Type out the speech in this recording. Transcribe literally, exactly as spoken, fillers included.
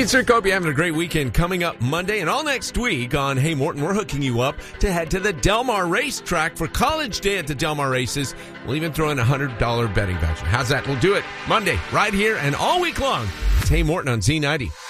Cirque, hope you're having a great weekend coming up Monday and all next week on Hey Morton. We're hooking you up to head to the Del Mar racetrack for College Day at the Del Mar races. We'll even throw in a one hundred dollars betting voucher. How's that? We'll do it Monday right here and all week long. It's Hey Morton on Z ninety.